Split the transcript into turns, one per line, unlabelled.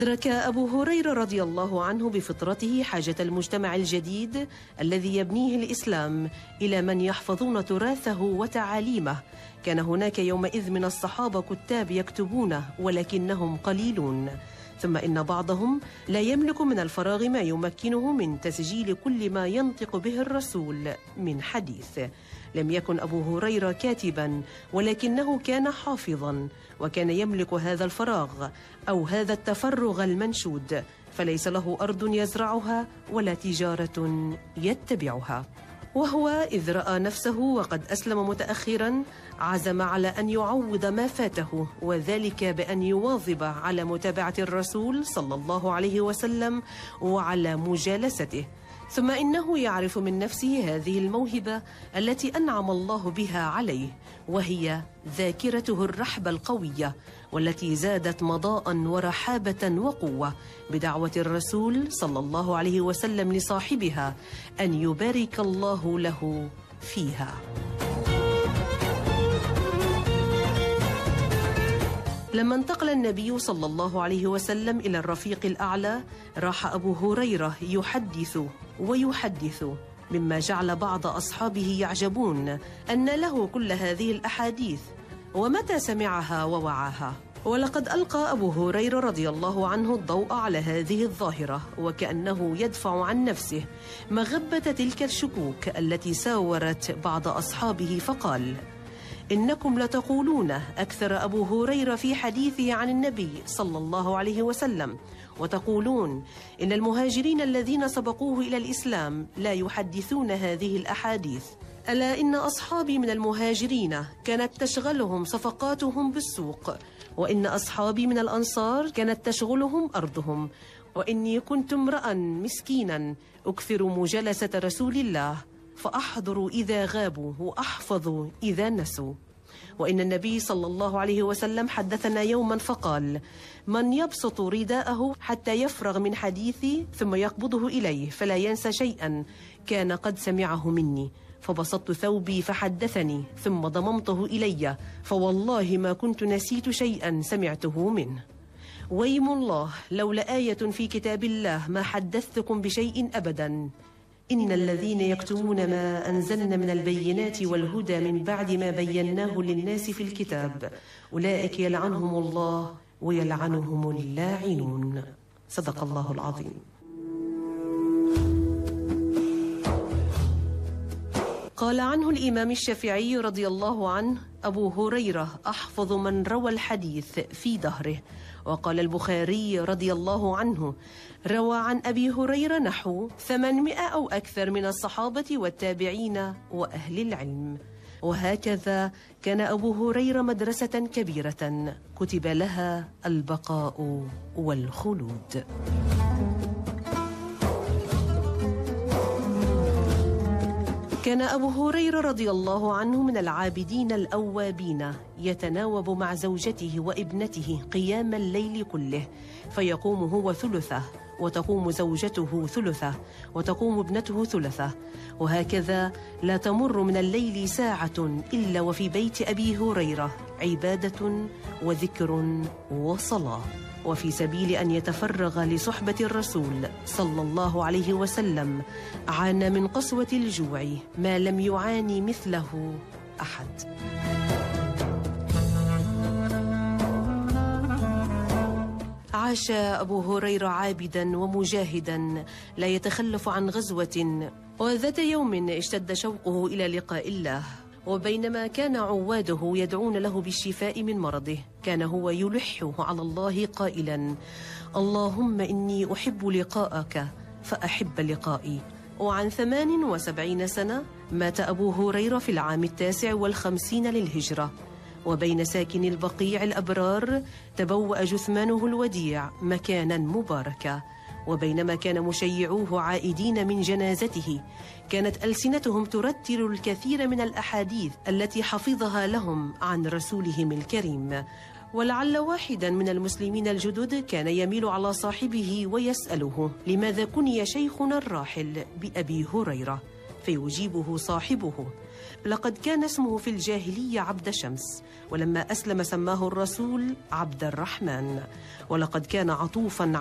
أدرك أبو هريرة رضي الله عنه بفطرته حاجة المجتمع الجديد الذي يبنيه الإسلام إلى من يحفظون تراثه وتعاليمه. كان هناك يومئذ من الصحابة كتاب يكتبون ولكنهم قليلون، ثم إن بعضهم لا يملك من الفراغ ما يمكنه من تسجيل كل ما ينطق به الرسول من حديث. لم يكن أبو هريرة كاتبا، ولكنه كان حافظا، وكان يملك هذا الفراغ أو هذا التفرغ المنشود، فليس له أرض يزرعها ولا تجارة يتبعها. وهو إذ رأى نفسه وقد أسلم متأخرا عزم على أن يعوض ما فاته، وذلك بأن يواظب على متابعة الرسول صلى الله عليه وسلم وعلى مجالسته. ثم إنه يعرف من نفسه هذه الموهبة التي أنعم الله بها عليه، وهي ذاكرته الرحبة القوية، والتي زادت مضاء ورحابة وقوة بدعوة الرسول صلى الله عليه وسلم لصاحبها أن يبارك الله له فيها. لما انتقل النبي صلى الله عليه وسلم إلى الرفيق الأعلى، راح أبو هريرة يحدث ويحدث، مما جعل بعض أصحابه يعجبون أن له كل هذه الأحاديث ومتى سمعها ووعاها. ولقد ألقى أبو هريرة رضي الله عنه الضوء على هذه الظاهرة، وكأنه يدفع عن نفسه مغبة تلك الشكوك التي ساورت بعض أصحابه، فقال: إنكم لتقولون أكثر أبو هريرة في حديثه عن النبي صلى الله عليه وسلم، وتقولون إن المهاجرين الذين سبقوه إلى الإسلام لا يحدثون هذه الأحاديث. ألا إن أصحابي من المهاجرين كانت تشغلهم صفقاتهم بالسوق، وإن أصحابي من الأنصار كانت تشغلهم أرضهم، وإني كنت امرأ مسكينا أكثر مجالسة رسول الله، فأحضر إذا غابوا وأحفظ إذا نسوا. وإن النبي صلى الله عليه وسلم حدثنا يوما فقال: من يبسط رداءه حتى يفرغ من حديثي ثم يقبضه إليه فلا ينسى شيئا كان قد سمعه مني، فبسطت ثوبي فحدثني ثم ضممته إلي، فوالله ما كنت نسيت شيئا سمعته منه. ويم الله لولا آية في كتاب الله ما حدثتكم بشيء أبدا. إن الذين يكتمون ما أنزلنا من البينات والهدى من بعد ما بيناه للناس في الكتاب أولئك يلعنهم الله ويلعنهم اللاعنون. صدق الله العظيم. قال عنه الإمام الشافعي رضي الله عنه: أبو هريرة أحفظ من روى الحديث في دهره. وقال البخاري رضي الله عنه: روى عن أبي هريرة نحو 800 أو أكثر من الصحابة والتابعين وأهل العلم. وهكذا كان أبو هريرة مدرسة كبيرة كتب لها البقاء والخلود. كان أبو هريرة رضي الله عنه من العابدين الأوابين، يتناوب مع زوجته وابنته قيام الليل كله، فيقوم هو ثلثه، وتقوم زوجته ثلثه، وتقوم ابنته ثلثه، وهكذا لا تمر من الليل ساعة إلا وفي بيت أبي هريرة عبادة وذكر وصلاة. وفي سبيل أن يتفرغ لصحبة الرسول صلى الله عليه وسلم عانى من قسوة الجوع ما لم يعاني مثله أحد. عاش أبو هريرة عابدا ومجاهدا لا يتخلف عن غزوة، وذات يوم اشتد شوقه إلى لقاء الله، وبينما كان عواده يدعون له بالشفاء من مرضه كان هو يلح على الله قائلا: اللهم إني أحب لقاءك فأحب لقائي. وعن 78 سنة مات أبو هريرة في العام 59 للهجرة، وبين ساكن البقيع الأبرار تبوأ جثمانه الوديع مكانا مباركا. وبينما كان مشيعوه عائدين من جنازته كانت ألسنتهم ترتل الكثير من الأحاديث التي حفظها لهم عن رسولهم الكريم. ولعل واحدا من المسلمين الجدد كان يميل على صاحبه ويسأله: لماذا كني شيخنا الراحل بأبي هريرة؟ فيجيبه صاحبه: لقد كان اسمه في الجاهلية عبد شمس، ولما أسلم سماه الرسول عبد الرحمن، ولقد كان عطوفاً